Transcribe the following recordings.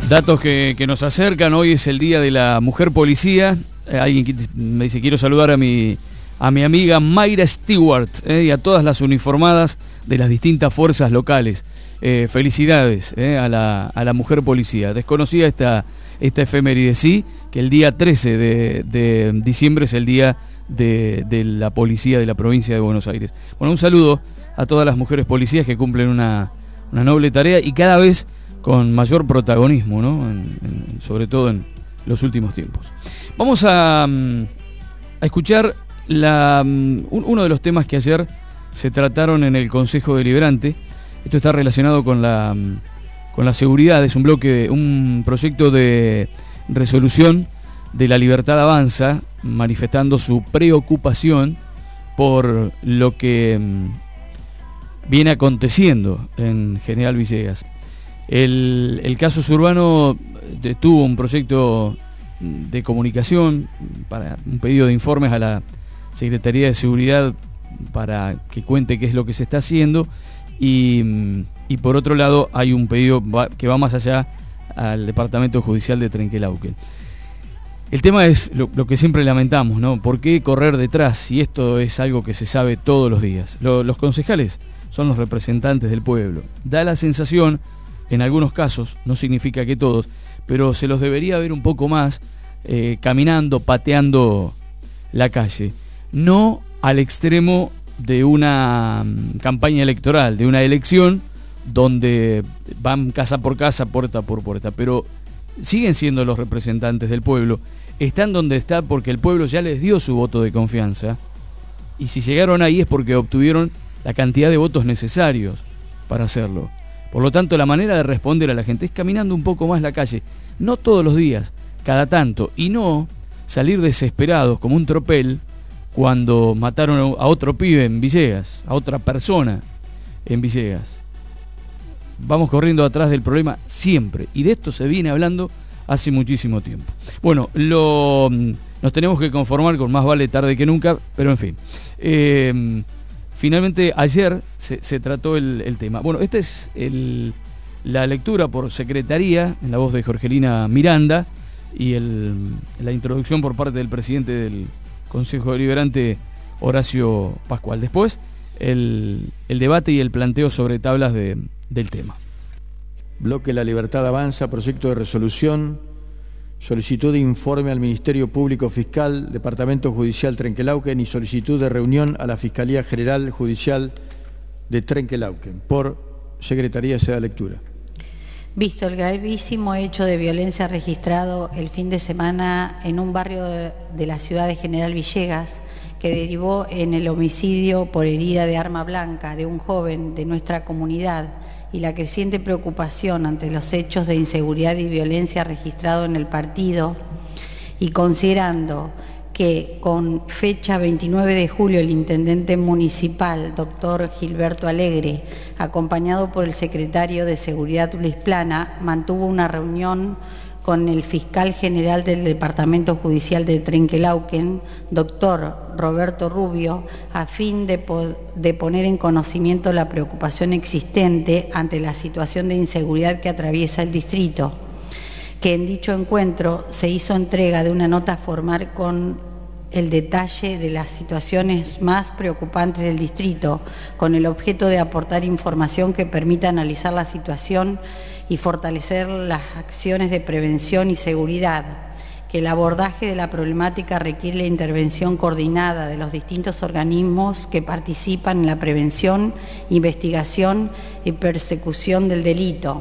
Datos que nos acercan. Hoy es el Día de la Mujer Policía. Alguien me dice, quiero saludar a mi amiga Mayra Stewart y a todas las uniformadas de las distintas fuerzas locales. Felicidades a la mujer policía. Desconocía esta efeméride, sí, que el día 13 de diciembre es el Día de la Policía de la provincia de Buenos Aires. Bueno, un saludo a todas las mujeres policías que cumplen una noble tarea y cada vez con mayor protagonismo, ¿no? Sobre todo en los últimos tiempos. Vamos a escuchar uno de los temas que ayer se trataron en el Consejo Deliberante. Esto está relacionado con la seguridad. Es un proyecto de resolución de La Libertad Avanza, manifestando su preocupación por lo que viene aconteciendo en General Villegas. El caso Zurbano tuvo un proyecto de comunicación para un pedido de informes a la Secretaría de Seguridad para que cuente qué es lo que se está haciendo y por otro lado hay un pedido que va más allá al Departamento Judicial de Trenquelauquen. El tema es lo que siempre lamentamos, ¿no? ¿Por qué correr detrás si esto es algo que se sabe todos los días? Los concejales son los representantes del pueblo. Da la sensación, en algunos casos, no significa que todos, pero se los debería ver un poco más caminando, pateando la calle. No al extremo de una campaña electoral, de una elección donde van casa por casa, puerta por puerta, pero siguen siendo los representantes del pueblo, están donde está porque el pueblo ya les dio su voto de confianza y si llegaron ahí es porque obtuvieron la cantidad de votos necesarios para hacerlo. Por lo tanto, la manera de responder a la gente es caminando un poco más la calle, no todos los días, cada tanto, y no salir desesperados como un tropel cuando mataron a otro pibe en Villegas, a otra persona en Villegas. Vamos corriendo atrás del problema siempre, y de esto se viene hablando hace muchísimo tiempo. Bueno, nos tenemos que conformar con más vale tarde que nunca, pero en fin. Finalmente ayer se trató el tema. Bueno, esta es la lectura por secretaría, en la voz de Jorgelina Miranda, y la introducción por parte del presidente del Consejo Deliberante, Horacio Pascual. Después, el debate y el planteo sobre tablas del tema. Bloque La Libertad Avanza, proyecto de resolución, solicitud de informe al Ministerio Público Fiscal, Departamento Judicial Trenquelauquen y solicitud de reunión a la Fiscalía General Judicial de Trenquelauquen. Por secretaría se da lectura. Visto el gravísimo hecho de violencia registrado el fin de semana en un barrio de la ciudad de General Villegas, que derivó en el homicidio por herida de arma blanca de un joven de nuestra comunidad, y la creciente preocupación ante los hechos de inseguridad y violencia registrados en el partido, y considerando que con fecha 29 de julio el intendente municipal, doctor Gilberto Alegre, acompañado por el secretario de Seguridad Luis Plana, mantuvo una reunión con el fiscal general del Departamento Judicial de Trenquelauquen, doctor Roberto Rubio, a fin de poner en conocimiento la preocupación existente ante la situación de inseguridad que atraviesa el distrito, que en dicho encuentro se hizo entrega de una nota formal con el detalle de las situaciones más preocupantes del distrito, con el objeto de aportar información que permita analizar la situación y fortalecer las acciones de prevención y seguridad, que el abordaje de la problemática requiere la intervención coordinada de los distintos organismos que participan en la prevención, investigación y persecución del delito,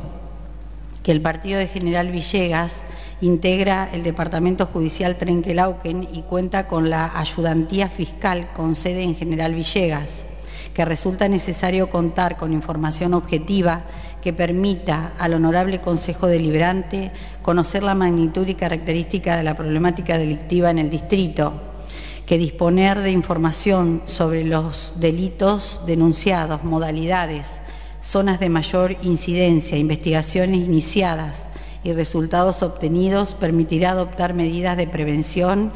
que el partido de General Villegas integra el Departamento Judicial Trenquelauquen y cuenta con la ayudantía fiscal con sede en General Villegas, que resulta necesario contar con información objetiva que permita al Honorable Consejo Deliberante conocer la magnitud y característica de la problemática delictiva en el distrito, que disponer de información sobre los delitos denunciados, modalidades, zonas de mayor incidencia, investigaciones iniciadas y resultados obtenidos permitirá adoptar medidas de prevención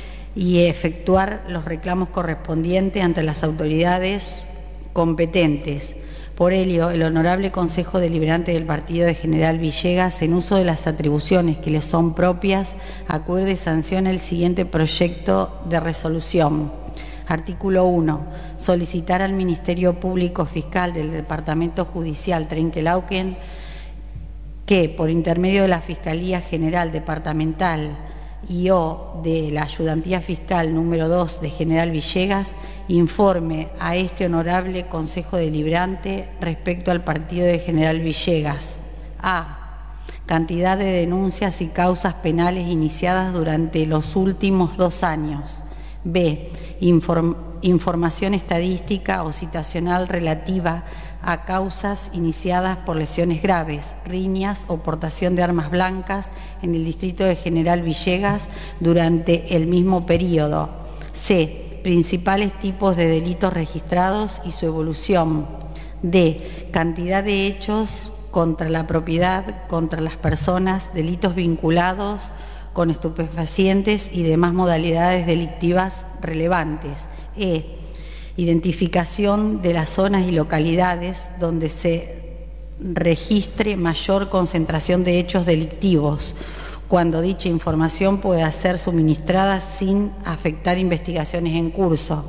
y efectuar los reclamos correspondientes ante las autoridades competentes. Por ello, el Honorable Consejo Deliberante del Partido de General Villegas, en uso de las atribuciones que le son propias, acuerde y sanciona el siguiente proyecto de resolución. Artículo 1. Solicitar al Ministerio Público Fiscal del Departamento Judicial Trenquelauquen que, por intermedio de la Fiscalía General Departamental y o de la Ayudantía Fiscal número 2 de General Villegas, informe a este Honorable Consejo Deliberante respecto al Partido de General Villegas. A. Cantidad de denuncias y causas penales iniciadas durante los últimos 2 años. B. Información estadística o citacional relativa a causas iniciadas por lesiones graves, riñas o portación de armas blancas en el distrito de General Villegas durante el mismo periodo. C. Principales tipos de delitos registrados y su evolución. D. Cantidad de hechos contra la propiedad, contra las personas, delitos vinculados con estupefacientes y demás modalidades delictivas relevantes. E. Identificación de las zonas y localidades donde se registre mayor concentración de hechos delictivos, cuando dicha información pueda ser suministrada sin afectar investigaciones en curso.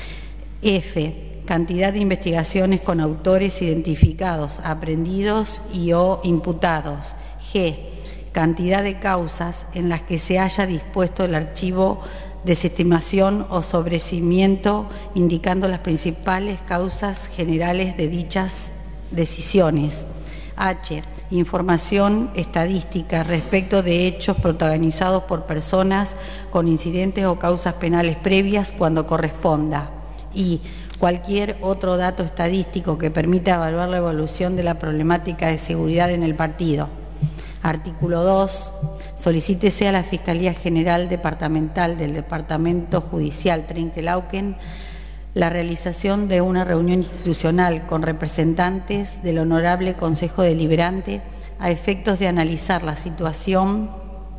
F. Cantidad de investigaciones con autores identificados, aprehendidos y o imputados. G. Cantidad de causas en las que se haya dispuesto el archivo desestimación o sobreseimiento, indicando las principales causas generales de dichas decisiones. H. Información estadística respecto de hechos protagonizados por personas con incidentes o causas penales previas cuando corresponda. Y cualquier otro dato estadístico que permita evaluar la evolución de la problemática de seguridad en el partido. Artículo 2. Solicítese a la Fiscalía General Departamental del Departamento Judicial Trenquelauquen la realización de una reunión institucional con representantes del Honorable Consejo Deliberante a efectos de analizar la situación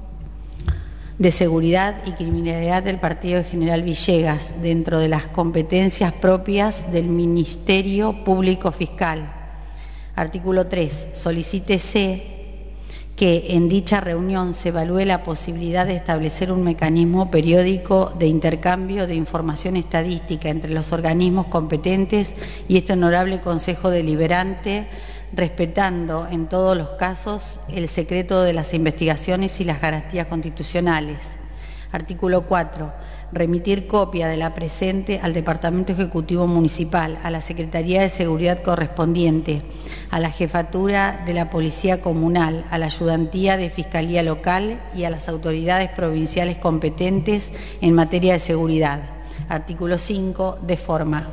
de seguridad y criminalidad del Partido de General Villegas dentro de las competencias propias del Ministerio Público Fiscal. Artículo 3. Solicítese que en dicha reunión se evalúe la posibilidad de establecer un mecanismo periódico de intercambio de información estadística entre los organismos competentes y este Honorable Consejo Deliberante, respetando en todos los casos el secreto de las investigaciones y las garantías constitucionales. Artículo 4. Remitir copia de la presente al Departamento Ejecutivo Municipal, a la Secretaría de Seguridad correspondiente, a la Jefatura de la Policía Comunal, a la Ayudantía de Fiscalía Local y a las autoridades provinciales competentes en materia de seguridad. Artículo 5. De forma.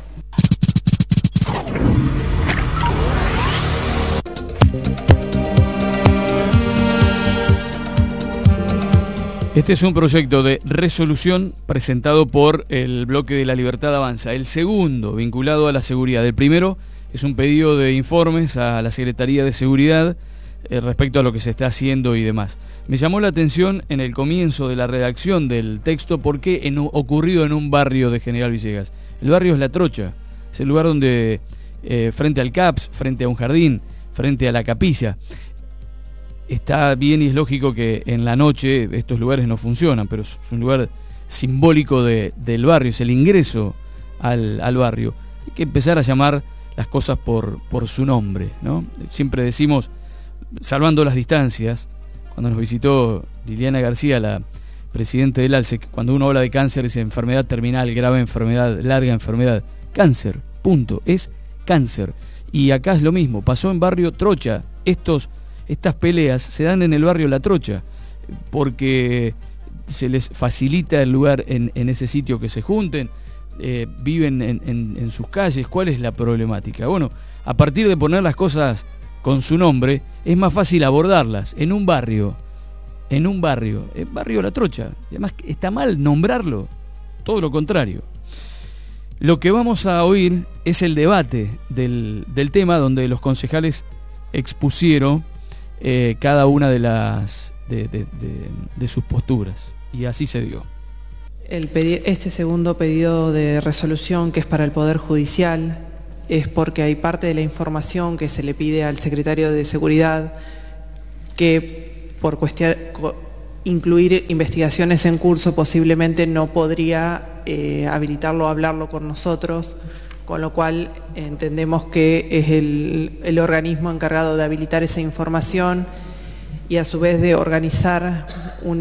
Este es un proyecto de resolución presentado por el bloque de La Libertad Avanza. El segundo, vinculado a la seguridad. El primero es un pedido de informes a la Secretaría de Seguridad respecto a lo que se está haciendo y demás. Me llamó la atención en el comienzo de la redacción del texto porque ocurrido en un barrio de General Villegas. El barrio es La Trocha, es el lugar donde frente al CAPS, frente a un jardín, frente a la capilla. Está bien y es lógico que en la noche estos lugares no funcionan, pero es un lugar simbólico del barrio, es el ingreso al barrio. Hay que empezar a llamar las cosas por su nombre, ¿no? Siempre decimos, salvando las distancias, cuando nos visitó Liliana García, la presidenta del ALSE, cuando uno habla de cáncer es enfermedad terminal, grave enfermedad, larga enfermedad. Cáncer, punto, es cáncer. Y acá es lo mismo, pasó en barrio Trocha. Estas peleas se dan en el barrio La Trocha, porque se les facilita el lugar en ese sitio que se junten, viven en sus calles. ¿Cuál es la problemática? Bueno, a partir de poner las cosas con su nombre, es más fácil abordarlas en un barrio, el barrio La Trocha. Además, está mal nombrarlo, todo lo contrario. Lo que vamos a oír es el debate del tema, donde los concejales expusieron cada una de sus posturas, y así se dio. Este segundo pedido de resolución, que es para el Poder Judicial, es porque hay parte de la información que se le pide al secretario de Seguridad que por incluir investigaciones en curso posiblemente no podría habilitarlo a hablarlo con nosotros, con lo cual entendemos que es el organismo encargado de habilitar esa información y a su vez de organizar un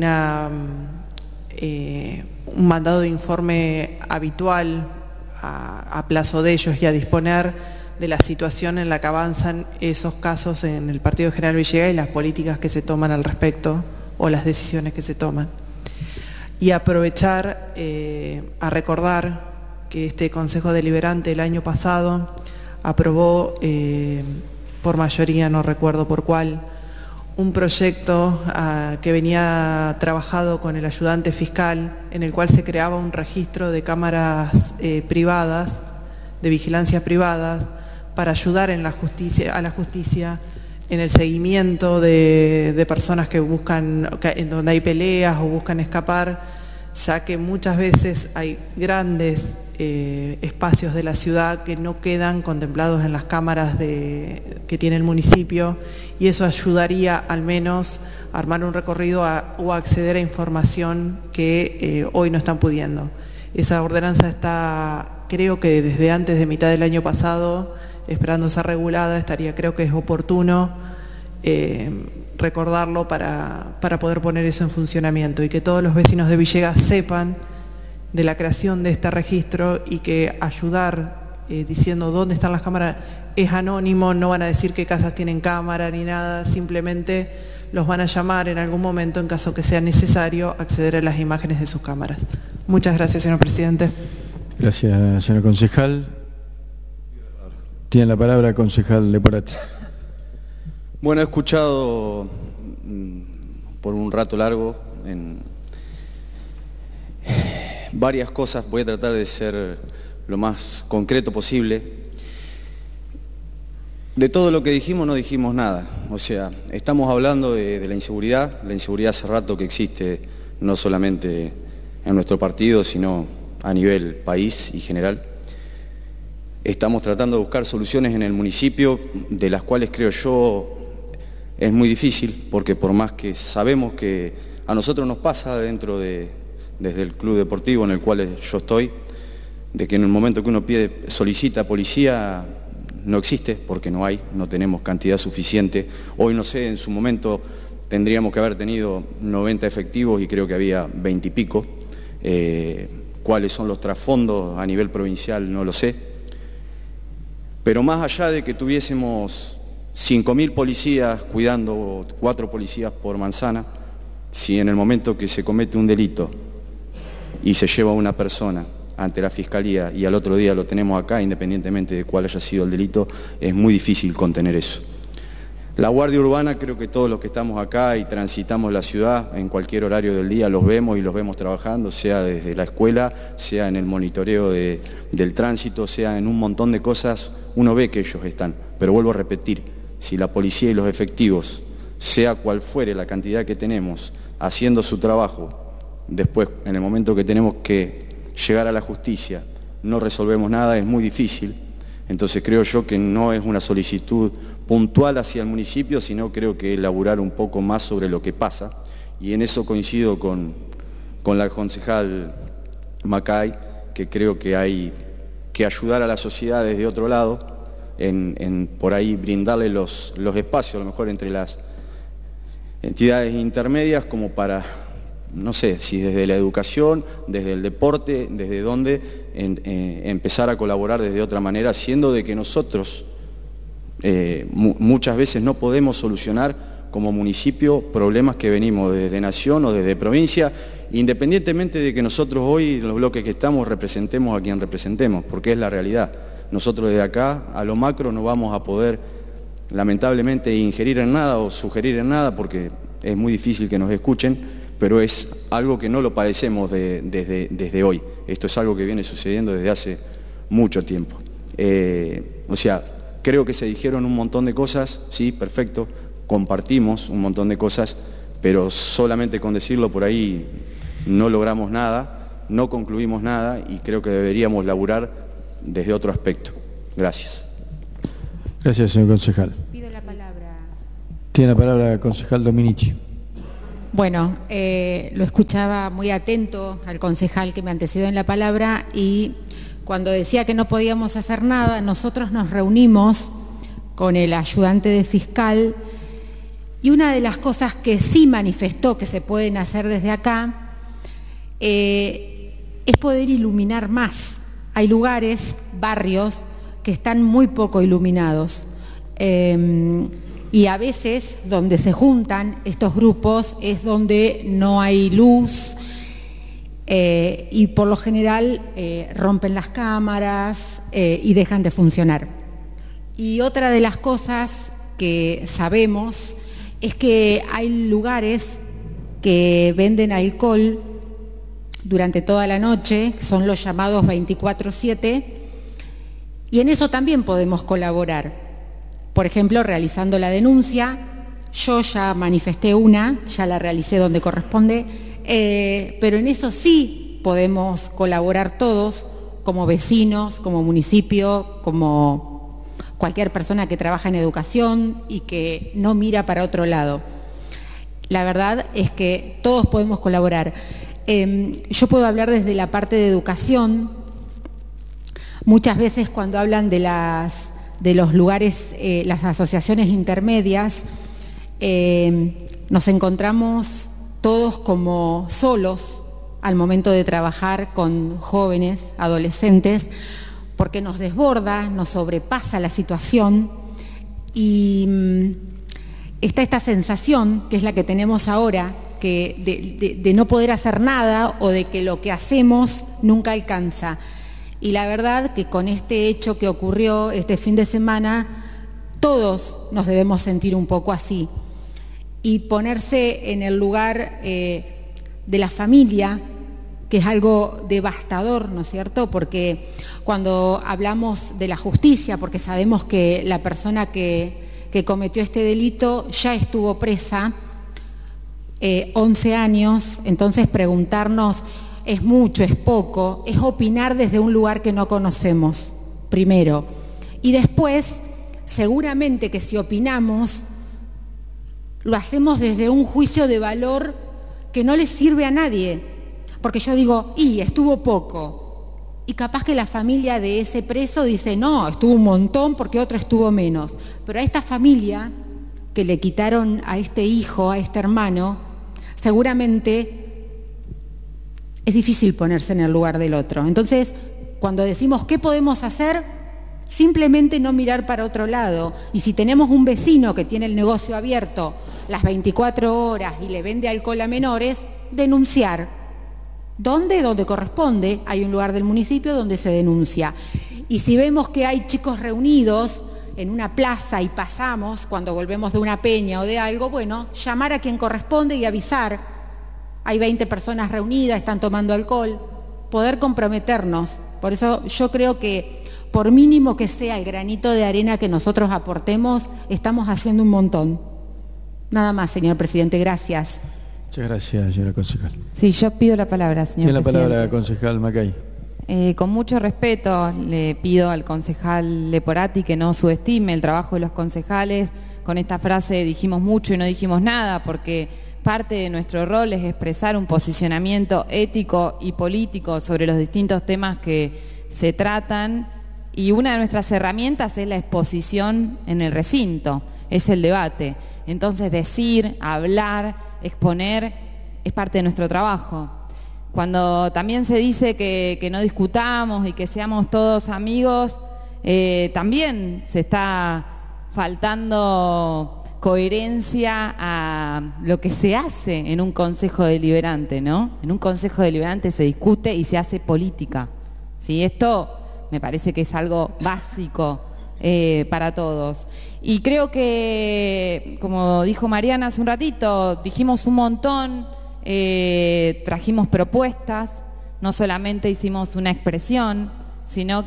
mandado de informe habitual a plazo de ellos y a disponer de la situación en la que avanzan esos casos en el Partido General Villegas y las políticas que se toman al respecto o las decisiones que se toman. Y aprovechar a recordar que este Consejo Deliberante el año pasado aprobó por mayoría, no recuerdo por cuál, un proyecto que venía trabajado con el ayudante fiscal, en el cual se creaba un registro de cámaras privadas, de vigilancia privadas, para ayudar a la justicia en el seguimiento de personas que buscan, en donde hay peleas o buscan escapar, ya que muchas veces hay grandes espacios de la ciudad que no quedan contemplados en las cámaras que tiene el municipio, y eso ayudaría al menos a armar un recorrido o a acceder a información que hoy no están pudiendo. Esa ordenanza está, creo que desde antes de mitad del año pasado, esperando ser regulada. Creo que es oportuno recordarlo para poder poner eso en funcionamiento y que todos los vecinos de Villegas sepan de la creación de este registro, y que ayudar diciendo dónde están las cámaras es anónimo, no van a decir qué casas tienen cámara ni nada, simplemente los van a llamar en algún momento en caso que sea necesario acceder a las imágenes de sus cámaras. Muchas gracias, señor presidente. Gracias, señor concejal. Tiene la palabra el concejal Leporati. Bueno, he escuchado por un rato largo varias cosas. Voy a tratar de ser lo más concreto posible. De todo lo que dijimos no dijimos nada. O sea, estamos hablando de la inseguridad. La inseguridad hace rato que existe, no solamente en nuestro partido, sino a nivel país y general. Estamos tratando de buscar soluciones en el municipio, de las cuales creo yo es muy difícil, porque por más que sabemos que a nosotros nos pasa desde el club deportivo en el cual yo estoy, de que en el momento que uno solicita policía, no existe, porque no tenemos cantidad suficiente. Hoy no sé, en su momento tendríamos que haber tenido 90 efectivos y creo que había 20 y pico. ¿Cuáles son los trasfondos a nivel provincial? No lo sé. Pero más allá de que tuviésemos 5.000 policías cuidando, 4 policías por manzana, si en el momento que se comete un delito y se lleva a una persona ante la Fiscalía y al otro día lo tenemos acá, independientemente de cuál haya sido el delito, es muy difícil contener eso. La Guardia Urbana, creo que todos los que estamos acá y transitamos la ciudad en cualquier horario del día los vemos, y los vemos trabajando, sea desde la escuela, sea en el monitoreo del tránsito, sea en un montón de cosas. Uno ve que ellos están, pero vuelvo a repetir, si la policía y los efectivos, sea cual fuere la cantidad que tenemos, haciendo su trabajo, después en el momento que tenemos que llegar a la justicia no resolvemos nada, es muy difícil. Entonces creo yo que no es una solicitud puntual hacia el municipio, sino creo que elaborar un poco más sobre lo que pasa, y en eso coincido con la concejal Macay, que creo que hay que ayudar a la sociedad desde otro lado, en por ahí brindarle los espacios, a lo mejor entre las entidades intermedias, como para, no sé, si desde la educación, desde el deporte, desde dónde empezar a colaborar desde otra manera, siendo de que nosotros muchas veces no podemos solucionar como municipio problemas que venimos desde nación o desde provincia, independientemente de que nosotros hoy, en los bloques que estamos, representemos a quien representemos, porque es la realidad. Nosotros desde acá, a lo macro, no vamos a poder, lamentablemente, ingerir en nada o sugerir en nada, porque es muy difícil que nos escuchen, pero es algo que no lo padecemos desde hoy. Esto es algo que viene sucediendo desde hace mucho tiempo. O sea, creo que se dijeron un montón de cosas, sí, perfecto, compartimos un montón de cosas, pero solamente con decirlo por ahí no logramos nada, no concluimos nada, y creo que deberíamos laburar desde otro aspecto. Gracias. Gracias, señor concejal. Pido la palabra. Tiene la palabra el concejal Dominici. Bueno, lo escuchaba muy atento al concejal que me antecedió en la palabra y cuando decía que no podíamos hacer nada, nosotros nos reunimos con el ayudante de fiscal y una de las cosas que sí manifestó que se pueden hacer desde acá es poder iluminar más. Hay lugares, barrios, que están muy poco iluminados. Y a veces donde se juntan estos grupos es donde no hay luz y por lo general rompen las cámaras y dejan de funcionar. Y otra de las cosas que sabemos es que hay lugares que venden alcohol durante toda la noche, son los llamados 24/7, y en eso también podemos colaborar. Por ejemplo, realizando la denuncia. Yo ya manifesté una, ya la realicé donde corresponde, pero en eso sí podemos colaborar todos, como vecinos, como municipio, como cualquier persona que trabaja en educación y que no mira para otro lado. La verdad es que todos podemos colaborar. Yo puedo hablar desde la parte de educación. Muchas veces cuando hablan de los lugares, las asociaciones intermedias, nos encontramos todos como solos al momento de trabajar con jóvenes, adolescentes, porque nos desborda, nos sobrepasa la situación y está esta sensación, que es la que tenemos ahora, que de no poder hacer nada o de que lo que hacemos nunca alcanza. Y la verdad que con este hecho que ocurrió este fin de semana, todos nos debemos sentir un poco así y ponerse en el lugar de la familia, que es algo devastador, ¿no es cierto? Porque cuando hablamos de la justicia, porque sabemos que la persona que cometió este delito ya estuvo presa 11 años, entonces preguntarnos, ¿es mucho, es poco? Es opinar desde un lugar que no conocemos, primero. Y después, seguramente que si opinamos, lo hacemos desde un juicio de valor que no le sirve a nadie. Porque yo digo, estuvo poco. Y capaz que la familia de ese preso dice, no, estuvo un montón porque otro estuvo menos. Pero a esta familia que le quitaron a este hijo, a este hermano, seguramente es difícil ponerse en el lugar del otro. Entonces, cuando decimos ¿qué podemos hacer? Simplemente no mirar para otro lado. Y si tenemos un vecino que tiene el negocio abierto las 24 horas y le vende alcohol a menores, denunciar. ¿Dónde? Donde corresponde. Hay un lugar del municipio donde se denuncia. Y si vemos que hay chicos reunidos en una plaza y pasamos cuando volvemos de una peña o de algo, bueno, llamar a quien corresponde y avisar. Hay 20 personas reunidas, están tomando alcohol, poder comprometernos. Por eso yo creo que por mínimo que sea el granito de arena que nosotros aportemos, estamos haciendo un montón. Nada más, señor presidente, gracias. Muchas gracias, señora concejal. Sí, yo pido la palabra, señor Tiene la presidente. palabra, concejal Macay. Con mucho respeto le pido al concejal Leporati que no subestime el trabajo de los concejales. Con esta frase dijimos mucho y no dijimos nada, porque parte de nuestro rol es expresar un posicionamiento ético y político sobre los distintos temas que se tratan, y una de nuestras herramientas es la exposición en el recinto, es el debate. Entonces decir, hablar, exponer es parte de nuestro trabajo. Cuando también se dice que no discutamos y que seamos todos amigos, también se está faltando coherencia a lo que se hace en un consejo deliberante, ¿no? En un consejo deliberante se discute y se hace política, ¿sí? Esto me parece que es algo básico para todos. Y creo que, como dijo Mariana hace un ratito, dijimos un montón, trajimos propuestas, no solamente hicimos una expresión, sino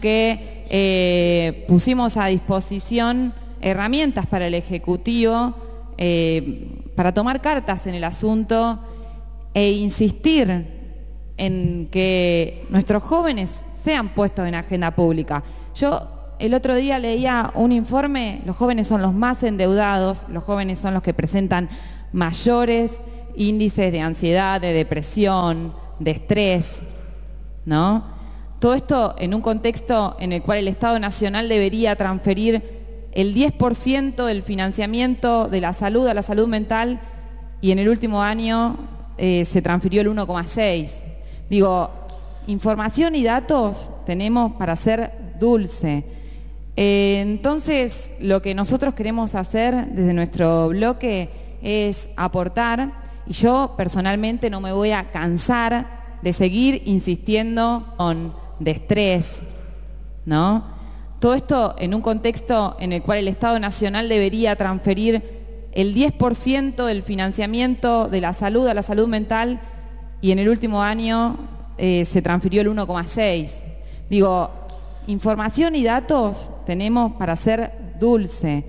que pusimos a disposición herramientas para el Ejecutivo para tomar cartas en el asunto e insistir en que nuestros jóvenes sean puestos en agenda pública. Yo el otro día leía un informe, los jóvenes son los más endeudados, los jóvenes son los que presentan mayores índices de ansiedad, de depresión, de estrés, ¿no? Todo esto en un contexto en el cual el Estado Nacional debería transferir el 10% del financiamiento de la salud a la salud mental y en el último año se transfirió el 1,6%. Digo, información y datos tenemos para hacer dulce. Entonces, lo que nosotros queremos hacer desde nuestro bloque es aportar, y yo personalmente no me voy a cansar de seguir insistiendo de estrés, ¿no? Todo esto en un contexto en el cual el Estado Nacional debería transferir el 10% del financiamiento de la salud a la salud mental y en el último año se transfirió el 1,6%. Digo, información y datos tenemos para hacer dulce.